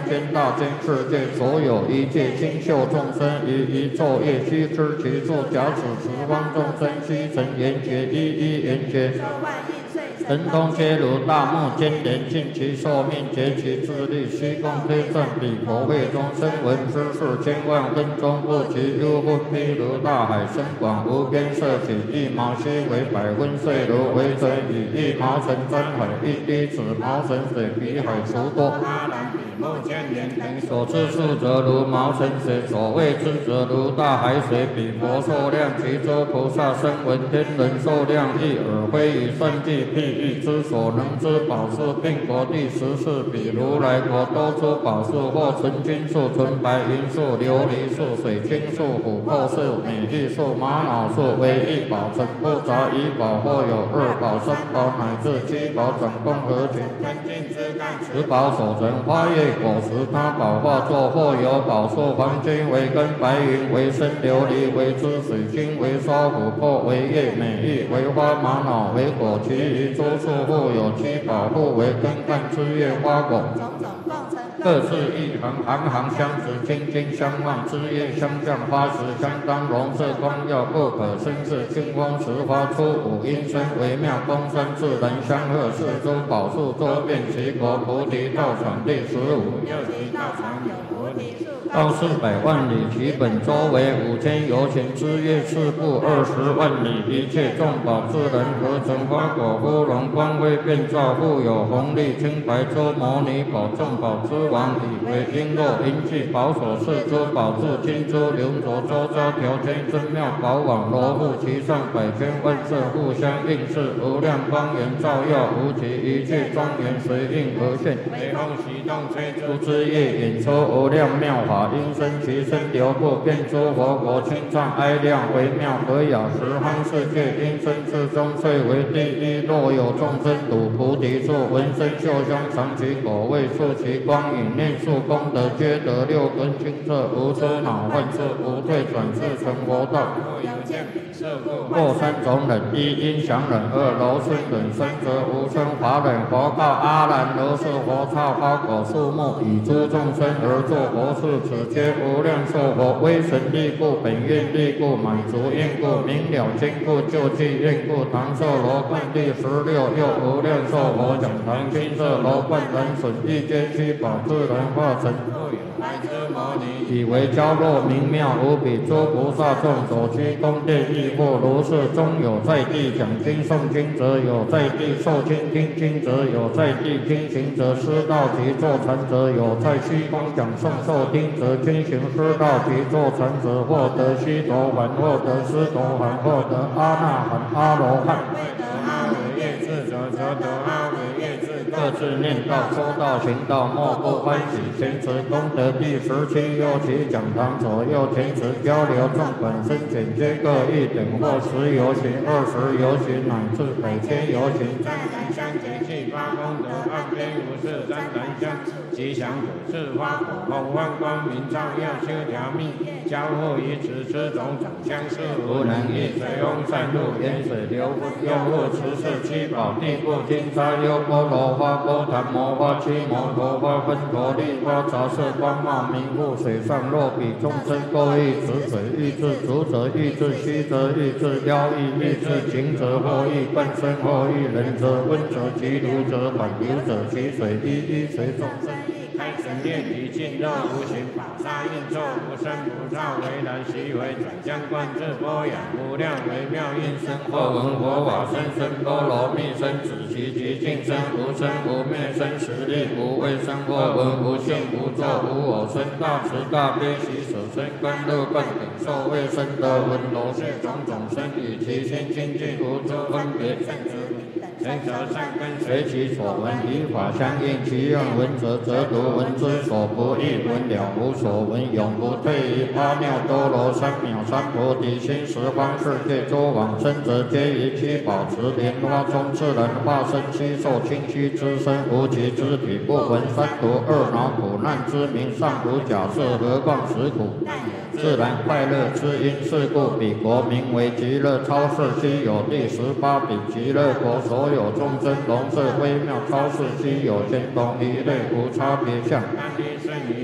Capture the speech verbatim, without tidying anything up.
间大千世界所有一切清秀众生，于一昼夜悉知其数，假使十方众生悉成圆觉，一一圆觉。神通皆如大木坚连，尽其寿命，竭其智力，虚空推算，彼佛会中声闻之事，千万分钟不及。幽分譬如大海深广无边，色起一毛悉为百分碎如微尘，以一毛成真海，一滴子毛成水，比海除多。目千年等所知数则如毛成水，所谓之则如大海水，比佛寿量，其诸菩萨声闻天人寿量，一耳非以算计譬喻之所能之宝树，并国第十四，比如来国多出宝树，或纯金树、纯白银树、琉璃树、水晶树、琥珀树、美玉树、玛瑙树，为一宝，成不杂一宝，或有二宝、三宝乃至七宝，总共合群，分尽之干，十宝所成花叶。果实他宝化作，或有宝树，黄金为根，白云为身，琉璃为枝，水晶为梢，琥珀为叶，美玉为花，玛瑙为果，其余诸树互有七宝，互为根干枝叶花果。各自一行，行行相持，金金相望，枝叶相向，花实相当，容色光耀，不可生视。清风时发出五音声，微妙公声，自然相和。四诸宝树周遍其国，菩提道场第十五。又其道场有菩提树，高四百万里，其本周为五千由旬，枝叶四部二十万里，一切众宝自然合成，花果芙蓉，光辉遍照，复有红绿青白洲摩尼宝，众宝之王，以为璎珞银器宝所饰，诸宝柱金珠流着周遭条圈，真妙宝网罗布其上，百千万色互相映饰，无量光源照耀无极，一切庄严随应而现。雷风习动吹出枝叶，引出无量妙法，音声其声流布，遍诸佛国，清唱哀亮，微妙和雅，十方世界音声之中最为第一。若有众生睹菩提树，闻声嗅香，尝其果味，触其光影，念数功德，皆得六根清澈，无诸恼患处，无退转世成佛道。或三种忍：一因想忍，二柔顺忍，三则无生法忍。佛告阿难：如是佛刹花果树木，以诸众生而作佛事，此皆无量寿佛，威神力故，本愿力故，满足愿故，明了坚固，救济愿故。唐寿罗冠第十六，又无量寿佛讲堂，金色罗冠人损，一皆七宝自然化成。来之摩尼，以为娇弱明妙无比，诸菩萨众所居宫殿亦复如是。中有在地讲经诵经者，有在地受经听经者，有在地听行者，师道及坐禅者，有在虚空讲诵受听者，均行师道及坐禅者，获得须陀洹，获得斯陀含，获得阿那含、阿罗汉。阿惟越智者，则得阿惟越智。各自念道，说道行道，莫不欢喜。前持功德第十七，右其讲堂左右前持交流，众本身简皆各一等，或十由旬、二十由旬，乃至百千由旬。三檀香节气发功德，岸边无事三檀香，吉祥果是花果，红万光明照耀，修条密，交互于此，此种种相似，无能易。水翁散入，沿水流复，又复持是七宝地部，金沙优波罗花、波檀摩花、七摩陀花、分陀利花，杂色光茂明复，水上若比众生各异，此水欲至足者欲至虚则欲至妖异，欲至情者或欲半身，或欲人者温者其如者缓如者，其水一一随众生意，开神炼体尽肉无形，宝沙应作无生不造，为然习为转相观自波养，无量微妙应声，或闻佛法声声波罗蜜声，止其极尽声，无生无灭生，实力无畏生，或闻无性无作无我生，大慈大悲喜舍生，观乐观顶受未生得闻罗是种种生，与其心清净无诸分别，谁则善根随其所闻，以法相应，其愿闻者则读，闻之所不异，闻了无所闻，永不退于阿耨多罗三藐三菩提心。十方世界诸往生者，皆以七宝池莲花中自然化身，悉受清虚之身，无其肢体，不闻三毒二恼苦难之名，尚无假设，何况实苦？自然快乐之因，是故彼国名为极乐超世，悉有第十八比极乐国所所有众生，龙色微妙超世稀有，见东一类无差别相。